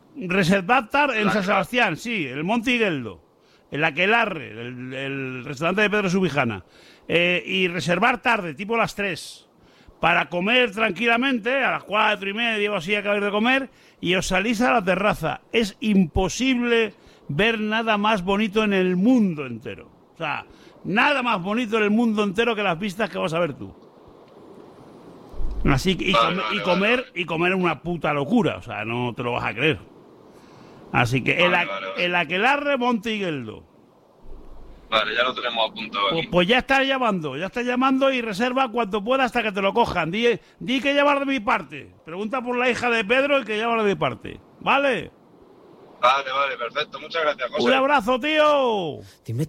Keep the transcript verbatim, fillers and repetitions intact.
reservar tarde en San Sebastián, sí, el Monte Higueldo, el Aquelarre, el, el restaurante de Pedro Subijana, eh, y reservar tarde, tipo las tres, para comer tranquilamente, a las cuatro y media o así acabáis de comer, y os salís a la terraza. Es imposible ver nada más bonito en el mundo entero. O sea, nada más bonito en el mundo entero que las vistas que vas a ver tú. Así que, y, vale, come, vale, y comer vale. y comer es una puta locura, o sea, no te lo vas a creer. Así que Vale, el, vale, vale. el Aquelarre, Monte Higueldo. Vale, ya lo tenemos apuntado Pues, aquí. pues ya estás llamando, ya estás llamando y reserva cuanto pueda hasta que te lo cojan. Di, di que llevar de mi parte. Pregunta por la hija de Pedro y que llevar de mi parte. ¿Vale? Vale, vale, perfecto. Muchas gracias, José. Un abrazo, tío. Dime